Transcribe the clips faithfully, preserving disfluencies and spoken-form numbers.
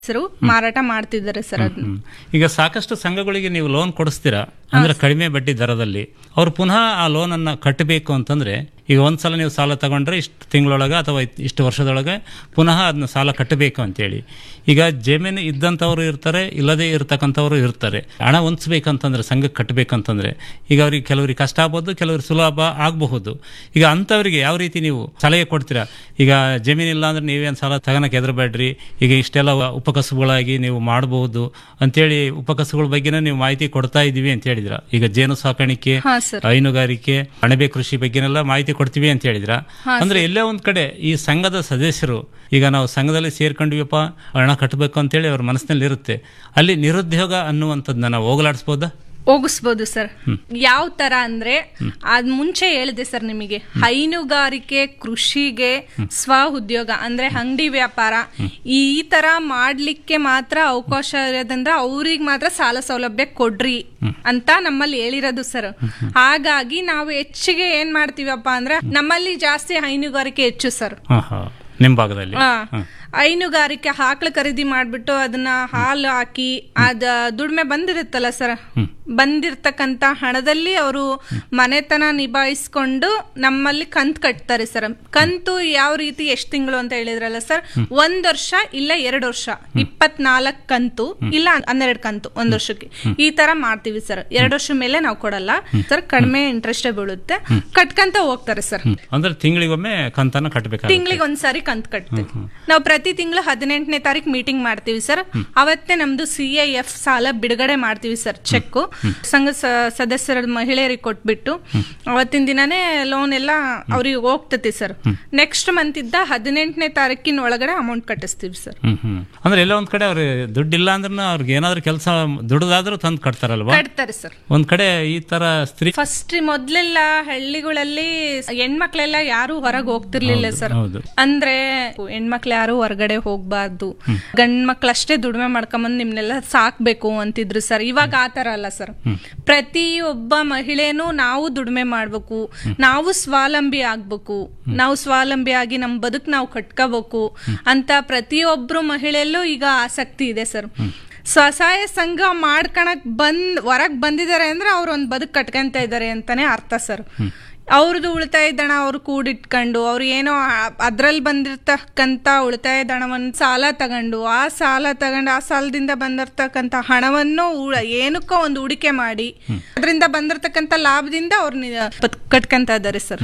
ಹೆಸರು ಮಾರಾಟ ಮಾಡ್ತಿದ್ದಾರೆ ಸರ್. ಅದನ್ನ ಈಗ ಸಾಕಷ್ಟು ಸಂಘಗಳಿಗೆ ನೀವು ಲೋನ್ ಕೊಡಿಸ್ತೀರಾ ಅಂದ್ರೆ ಕಡಿಮೆ ಬಡ್ಡಿ ದರದಲ್ಲಿ, ಅವ್ರು ಪುನಃ ಆ ಲೋನ್ ಅನ್ನ ಕಟ್ಟಬೇಕು ಅಂತಂದ್ರೆ ಈಗ ಒಂದ್ಸಲ ನೀವು ಸಾಲ ತಗೊಂಡ್ರೆ ಇಷ್ಟು ತಿಂಗಳೊಳಗೆ ಅಥವಾ ಇಷ್ಟು ವರ್ಷದೊಳಗೆ ಪುನಃ ಅದನ್ನ ಸಾಲ ಕಟ್ಟಬೇಕು ಅಂತೇಳಿ. ಈಗ ಜಮೀನು ಇದ್ದಂಥವ್ರು ಇರ್ತಾರೆ, ಇಲ್ಲದೇ ಇರ್ತಕ್ಕಂಥವ್ರು ಇರ್ತಾರೆ. ಹಣ ಹೊಂದಿಸ್ಬೇಕಂತಂದ್ರೆ ಸಂಘಕ್ಕೆ ಕಟ್ಟಬೇಕಂತಂದ್ರೆ ಈಗ ಅವ್ರಿಗೆ ಕೆಲವರಿಗೆ ಕಷ್ಟ ಆಗ್ಬೋದು, ಕೆಲವ್ರಿಗೆ ಸುಲಭ ಆಗಬಹುದು. ಈಗ ಅಂಥವ್ರಿಗೆ ಯಾವ ರೀತಿ ನೀವು ಸಲಹೆ ಕೊಡ್ತೀರಾ? ಈಗ ಜಮೀನಿಲ್ಲ ಅಂದ್ರೆ ನೀವೇನು ಸಾಲ ತಗೋಣಕ್ಕೆ ಹೆದರಬೇಡ್ರಿ, ಈಗ ಇಷ್ಟೆಲ್ಲ ಉಪಕಸಬುಗಳಾಗಿ ನೀವು ಮಾಡಬಹುದು ಅಂತೇಳಿ ಉಪಕಸಬುಗಳ ಬಗ್ಗೆನೇ ನೀವು ಮಾಹಿತಿ ಕೊಡ್ತಾ ಇದೀವಿ ಅಂತ ಹೇಳಿದ್ರ. ಈಗ ಜೇನು ಸಾಕಾಣಿಕೆ, ಹೈನುಗಾರಿಕೆ, ಅಣಬೆ ಕೃಷಿ ಬಗ್ಗೆನೆಲ್ಲ ಮಾಹಿತಿ ಕೊಡ್ತೀವಿ ಅಂತ ಹೇಳಿದ್ರ. ಅಂದ್ರೆ ಎಲ್ಲೇ ಒಂದ್ ಕಡೆ ಈ ಸಂಘದ ಸದಸ್ಯರು ಈಗ ನಾವು ಸಂಘದಲ್ಲಿ ಸೇರ್ಕೊಂಡ್ವಿಯಪ್ಪ ಹಣ ಕಟ್ಟಬೇಕು ಅಂತೇಳಿ ಅವ್ರ ಮನಸ್ಸಿನಲ್ಲಿ ಇರುತ್ತೆ, ಅಲ್ಲಿ ನಿರುದ್ಯೋಗ ಅನ್ನುವಂಥದ್ದನ್ನ ನಾವು ಹೋಗಲಾಡಿಸ್ಬೋದಾ? ಹೋಗಿಸ್ಬೋದು ಸರ್. ಯಾವ ತರ ಅಂದ್ರೆ ಅದ್ ಮುಂಚೆ ಹೇಳಿದೆ ಸರ್ ನಿಮಗೆ, ಹೈನುಗಾರಿಕೆ, ಕೃಷಿಗೆ, ಸ್ವ ಉದ್ಯೋಗ ಅಂದ್ರೆ ಅಂಗಡಿ ವ್ಯಾಪಾರ ಈ ತರ ಮಾಡ್ಲಿಕ್ಕೆ ಮಾತ್ರ ಅವಕಾಶ ಇರೋದ್ರಿಂದ ಅವ್ರಿಗೆ ಮಾತ್ರ ಸಾಲ ಸೌಲಭ್ಯ ಕೊಡ್ರಿ ಅಂತ ನಮ್ಮಲ್ಲಿ ಹೇಳಿರೋದು ಸರ್. ಹಾಗಾಗಿ ನಾವು ಹೆಚ್ಚಿಗೆ ಏನ್ ಮಾಡ್ತೀವಪ್ಪ ಅಂದ್ರೆ ನಮ್ಮಲ್ಲಿ ಜಾಸ್ತಿ ಹೈನುಗಾರಿಕೆ ಹೆಚ್ಚು ಸರ್. ನಿಮ್ ಭಾಗದಲ್ಲಿ ಹೈನುಗಾರಿಕೆ ಆಕಳು ಖರೀದಿ ಮಾಡ್ಬಿಟ್ಟು ಅದನ್ನ ಹಾಲು ಹಾಕಿ ಅದ ದುಡಿಮೆ ಬಂದಿರುತ್ತಲ್ಲ ಸರ್, ಬಂದಿರ್ತಕ್ಕಂತ ಹಣದಲ್ಲಿ ಅವರು ಮನೆತನ ನಿಭಾಯಿಸ್ಕೊಂಡು ನಮ್ಮಲ್ಲಿ ಕಂತು ಕಟ್ತಾರೆ ಸರ್. ಕಂತು ಯಾವ ರೀತಿ ಎಷ್ಟು ತಿಂಗಳು ಅಂತ ಹೇಳಿದ್ರಲ್ಲ ಸರ್, ಒಂದ್ ವರ್ಷ ಇಲ್ಲ ಎರಡು ವರ್ಷ, ಇಪ್ಪತ್ನಾಲ್ಕು ಕಂತು ಇಲ್ಲ ಹನ್ನೆರಡು ಕಂತು ಒಂದ್ ವರ್ಷಕ್ಕೆ ಈ ತರ ಮಾಡ್ತೀವಿ ಸರ್. ಎರಡು ವರ್ಷ ಮೇಲೆ ನಾವು ಕೊಡಲ್ಲ ಸರ್, ಕಡಿಮೆ ಇಂಟ್ರೆಸ್ಟ್ ಬೀಳುತ್ತೆ, ಕಟ್ಕಂತ ಹೋಗ್ತಾರೆ ಸರ್. ಅಂದ್ರೆ ತಿಂಗಳಿಗೊಮ್ಮೆ ಕಂತನ ಕಟ್ಟಬೇಕು, ತಿಂಗಳಿಗೆ ಒಂದ್ಸಾರಿ ಕಂತು ಕಟ್ತೀವಿ ನಾವು. ಪ್ರತಿ ತಿಂಗಳು ಹದಿನೆಂಟನೇ ತಾರೀಕು ಮೀಟಿಂಗ್ ಮಾಡ್ತೀವಿ ಸರ್. ಅವತ್ತೇ ನಮ್ದು ಸಿ ಐ ಎಫ್ ಸಾಲ ಬಿಡುಗಡೆ ಮಾಡ್ತೀವಿ ಸರ್. ಚೆಕ್ ಸಂಘ ಸದಸ್ಯರ ಮಹಿಳೆಯರಿಗೆ ಕೊಟ್ಬಿಟ್ಟು ಅವತ್ತಿನ ದಿನಾನೇ ಲೋನ್ ಎಲ್ಲ ಅವ್ರಿಗೆ ಹೋಗ್ತತಿ ಸರ್. ನೆಕ್ಸ್ಟ್ ಮಂತ್ ಇದ್ದ ಹದಿನೆಂಟನೇ ತಾರೀಕಿನ ಒಳಗಡೆ ಅಮೌಂಟ್ ಕಟ್ಟಿಸ್ತೀವಿ ಸರ್. ಅಂದ್ರೆ ಎಲ್ಲ ಒಂದ್ ಕಡೆ ಅವ್ರಿಗೆ ದುಡ್ಡಿಲ್ಲ ಅಂದ್ರೆ ಅವ್ರಿಗೆ ಏನಾದ್ರು ಕೆಲಸ ದುಡ್ದಾದ್ರೂ ತಂದು ಕಟ್ತಾರಲ್ವಾ? ಕಟ್ತಾರೆ ಸರ್. ಒಂದ್ ಕಡೆ ಈ ತರ ಸ್ತ್ರೀ ಫಸ್ಟ್ ಮೊದ್ಲೆಲ್ಲ ಹಳ್ಳಿಗಳಲ್ಲಿ ಹೆಣ್ಮಕ್ಳೆಲ್ಲ ಯಾರು ಹೊರಗೆ ಹೋಗ್ತಿರ್ಲಿಲ್ಲ ಸರ್. ಅಂದ್ರೆ ಹೆಣ್ಮಕ್ಳು ಯಾರು ಹೊರಗಡೆ ಹೋಗ್ಬಾರ್ದು, ಗಂಡ್ ಮಕ್ಳಷ್ಟೇ ದುಡಿಮೆ ಮಾಡ್ಕೊಂಬಂದ್ ನಿಮ್ನೆಲ್ಲ ಸಾಕ್ಬೇಕು ಅಂತಿದ್ರು ಸರ್. ಇವಾಗ ಆತರ ಅಲ್ಲ ಸರ್. ಪ್ರತಿ ಒಬ್ಬ ಮಹಿಳೆನೂ ನಾವು ದುಡಿಮೆ ಮಾಡ್ಬೇಕು, ನಾವು ಸ್ವಾವಲಂಬಿ ಆಗ್ಬೇಕು, ನಾವು ಸ್ವಾವಲಂಬಿ ಆಗಿ ನಮ್ ಬದುಕ್ ನಾವು ಕಟ್ಕೋಬೇಕು ಅಂತ ಪ್ರತಿಯೊಬ್ರು ಮಹಿಳೆಯಲ್ಲೂ ಈಗ ಆಸಕ್ತಿ ಇದೆ ಸರ್. ಸ್ವಸಹಾಯ ಸಂಘ ಮಾಡ್ಕಣಕ್ ಬಂದ್ ಹೊರಗ್ ಬಂದಿದ್ದಾರೆ ಅಂದ್ರೆ ಅವ್ರ ಒಂದ್ ಬದುಕ್ ಕಟ್ಕೊಂತ ಇದಾರೆ ಅಂತಾನೆ ಅರ್ಥ ಸರ್. ಅವ್ರದ್ದು ಉಳಿತಾಯ ದಣ ಅವ್ರು ಕೂಡಿಟ್ಕೊಂಡು ಅವ್ರು ಏನೋ ಅದ್ರಲ್ಲಿ ಬಂದಿರ್ತಕ್ಕಂತ ಉಳಿತಾಯ ದಣವನ್ನು ಸಾಲ ತಗೊಂಡು ಆ ಸಾಲ ತಗೊಂಡು ಆ ಸಾಲದಿಂದ ಬಂದಿರ್ತಕ್ಕಂತ ಹಣವನ್ನು ಏನಕ್ಕೋ ಒಂದು ಹೂಡಿಕೆ ಮಾಡಿ ಅದರಿಂದ ಬಂದಿರ್ತಕ್ಕಂತ ಲಾಭದಿಂದ ಅವ್ರನ್ನ ಕಟ್ಕೊಂತ ಇದ್ದಾರೆ ಸರ್.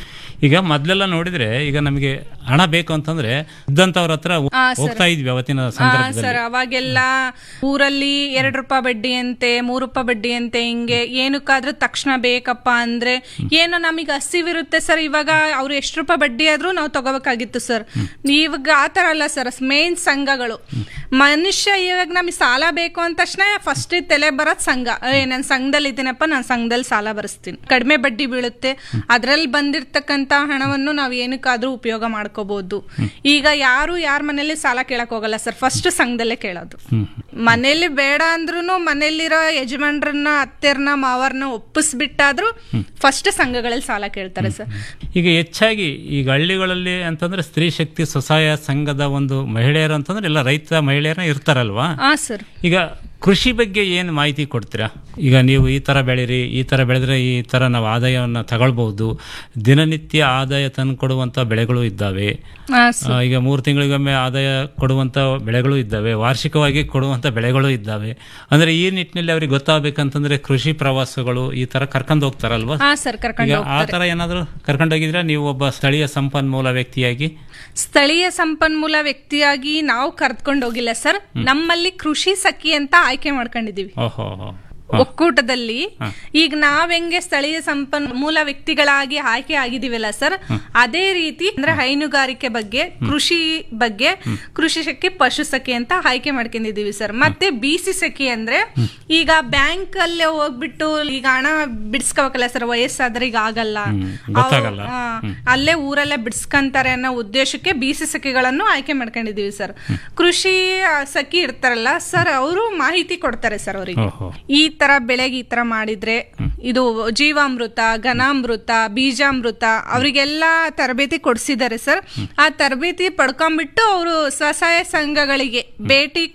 ಈಗ ಮೊದ್ಲೆಲ್ಲ ನೋಡಿದ್ರೆ ಈಗ ನಮಗೆ ಹಣ ಬೇಕು ಅಂತಂದ್ರೆ ಇದ್ದಂತವ್ರ ಹತ್ರ ಹೋಗ್ತಾ ಇದ್ವಿ ಅವತ್ತಿನ ಸಂದರ್ಭದಲ್ಲಿ ಸರ್. ಅವಾಗೆಲ್ಲ ಊರಲ್ಲಿ ಎರಡ್ ರೂಪಾಯಿ ಬಡ್ಡಿ ಅಂತೆ, ಮೂರ್ ರೂಪಾಯಿ ಬಡ್ಡಿ ಅಂತೆ, ಹಿಂಗೆ ಏನಕ್ಕಾದ್ರೂ ತಕ್ಷಣ ಬೇಕಪ್ಪ ಅಂದ್ರೆ ಏನೋ ನಮಗೆ ಹಸಿವಿರುತ್ತೆ ಸರ್. ಇವಾಗ ಅವ್ರು ಎಷ್ಟು ರೂಪಾಯಿ ಬಡ್ಡಿ ಆದ್ರೂ ನಾವು ತಗೋಬೇಕಾಗಿತ್ತು ಸರ್. ಇವಾಗ ಆತರ ಅಲ್ಲ ಸರ್. ಮೇನ್ ಸಂಘಗಳು ಮನುಷ್ಯ ಇವಾಗ ನಮಗೆ ಸಾಲ ಬೇಕು ಅಂದ ತಕ್ಷಣ ಫಸ್ಟ್ ತಲೆ ಬರೋದ್ ಸಂಘ. ನನ್ ಸಂಘದಲ್ಲಿ ಇದ್ದೀನಪ್ಪ, ನಾನ್ ಸಂಘದಲ್ಲಿ ಸಾಲ ಬರೆಸ್ತೀನಿ, ಕಡಿಮೆ ಬಡ್ಡಿ ಬೀಳುತ್ತೆ, ಅದ್ರಲ್ಲಿ ಬಂದಿರ್ತಕ್ಕಂತ ಹಣವನ್ನು ನಾವ್ ಏನಕ್ಕಾದ್ರೂ ಉಪಯೋಗ ಮಾಡ್ಕೋಬಹುದು. ಈಗ ಯಾರು ಯಾರ ಮನೇಲಿ ಸಾಲ ಕೇಳಕ್ ಹೋಗಲ್ಲ ಸರ್, ಫಸ್ಟ್ ಸಂಘದಲ್ಲೇ ಕೇಳೋದು. ಮನೇಲಿ ಬೇಡ ಅಂದ್ರೂ ಮನೇಲಿರೋ ಯಜಮಾನ್ರನ್ನ, ಅತ್ತೆರ್ನ, ಮಾವರ್ನ ಒಪ್ಪಿಸ್ಬಿಟ್ಟಾದ್ರೂ ಫಸ್ಟ್ ಸಂಘಗಳಲ್ಲಿ ಸಾಲ ಕೇಳ್ತಾರೆ ಸರ್. ಈಗ ಹೆಚ್ಚಾಗಿ ಈಗ ಹಳ್ಳಿಗಳಲ್ಲಿ ಅಂತಂದ್ರೆ ಸ್ತ್ರೀ ಶಕ್ತಿ ಸ್ವಸಹಾಯ ಸಂಘದ ಒಂದು ಮಹಿಳೆಯರು ಅಂತಂದ್ರೆ ಎಲ್ಲ ರೈತ ಮಹಿಳೆಯರನ್ನ ಇರ್ತಾರಲ್ವಾ? ಸರ್. ಈಗ ಕೃಷಿ ಬಗ್ಗೆ ಏನು ಮಾಹಿತಿ ಕೊಡ್ತೀರಾ? ಈಗ ನೀವು ಈ ತರ ಬೆಳೀರಿ, ಈ ತರ ಬೆಳೆದ್ರೆ ಈ ತರ ನಾವು ಆದಾಯವನ್ನು ತಗೊಳ್ಬಹುದು, ದಿನನಿತ್ಯ ಆದಾಯ ತಂದು ಕೊಡುವಂತ ಬೆಳೆಗಳು ಇದ್ದಾವೆ, ಈಗ ಮೂರು ತಿಂಗಳಿಗೊಮ್ಮೆ ಆದಾಯ ಕೊಡುವಂತ ಬೆಳೆಗಳು ಇದ್ದಾವೆ, ವಾರ್ಷಿಕವಾಗಿ ಕೊಡುವಂತ ಬೆಳೆಗಳು ಇದ್ದಾವೆ. ಅಂದ್ರೆ ಈ ನಿಟ್ಟಿನಲ್ಲಿ ಅವ್ರಿಗೆ ಗೊತ್ತಾಗಬೇಕಂತಂದ್ರೆ ಕೃಷಿ ಪ್ರವಾಸಗಳು ಈ ತರ ಕರ್ಕೊಂಡು ಹೋಗ್ತಾರಲ್ವಾ? ಈಗ ಆ ತರ ಏನಾದ್ರು ಕರ್ಕೊಂಡೋಗಿದ್ರೆ ನೀವು ಒಬ್ಬ ಸ್ಥಳೀಯ ಸಂಪನ್ಮೂಲ ವ್ಯಕ್ತಿಯಾಗಿ? ಸ್ಥಳೀಯ ಸಂಪನ್ಮೂಲ ವ್ಯಕ್ತಿಯಾಗಿ ನಾವು ಕರ್ಕೊಂಡು ಹೋಗಿಲ್ಲ ಸರ್. ನಮ್ಮಲ್ಲಿ ಕೃಷಿ ಸಖಿ ಅಂತ ಆಯ್ಕೆ ಮಾಡ್ಕೊಂಡಿದೀವಿ ಒಕ್ಕೂಟದಲ್ಲಿ. ಈಗ ನಾವ್ ಹೆಂಗೆ ಸ್ಥಳೀಯ ಸಂಪನ್ಮೂಲ ವ್ಯಕ್ತಿಗಳಾಗಿ ಆಯ್ಕೆ ಆಗಿದೀವಲ್ಲ ಸರ್, ಅದೇ ರೀತಿ ಅಂದ್ರೆ ಹೈನುಗಾರಿಕೆ ಬಗ್ಗೆ, ಕೃಷಿ ಬಗ್ಗೆ ಕೃಷಿ ಸಖಿ, ಪಶು ಸಖಿ ಅಂತ ಆಯ್ಕೆ ಮಾಡ್ಕೊಂಡಿದೀವಿ ಸರ್. ಮತ್ತೆ ಬಿಸಿ ಸಖಿ ಅಂದ್ರೆ ಈಗ ಬ್ಯಾಂಕ್ ಅಲ್ಲೇ ಹೋಗ್ಬಿಟ್ಟು ಈಗ ಹಣ ಬಿಡಿಸ್ಕೋಬೇಕಲ್ಲ ಸರ್, ವಯಸ್ಸಾದ್ರೆ ಈಗ ಆಗಲ್ಲ, ಅಲ್ಲೇ ಊರಲ್ಲೇ ಬಿಡಿಸ್ಕೊಂತಾರೆ ಅನ್ನೋ ಉದ್ದೇಶಕ್ಕೆ ಬಿಸಿ ಸಖಿಗಳನ್ನು ಆಯ್ಕೆ ಮಾಡ್ಕೊಂಡಿದೀವಿ ಸರ್. ಕೃಷಿ ಸಖಿ ಇರ್ತಾರಲ್ಲ ಸರ್, ಅವರು ಮಾಹಿತಿ ಕೊಡ್ತಾರೆ ಸರ್ ಅವ್ರಿಗೆ, ಈ ತರ ಬೆಳೆಗೆ ಈ ತರ ಮಾಡಿದ್ರೆ ಇದು ಜೀವಾಮೃತ, ಘನಾಮೃತ, ಬೀಜಾಮೃತ ಅವರಿಗೆಲ್ಲ ತರಬೇತಿ ಕೊಡಿಸಿದ್ದಾರೆ ಸರ್. ಆ ತರಬೇತಿ ಪಡ್ಕೊಂಡ್ಬಿಟ್ಟು ಅವರು ಸ್ವಸಹಾಯ ಸಂಘಗಳಿಗೆ ಭೇಟಿ